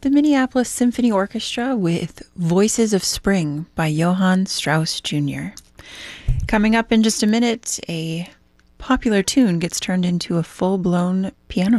the Minneapolis Symphony Orchestra with Voices of Spring by Johann Strauss Jr. Coming up in just a minute, a popular tune gets turned into a full-blown piano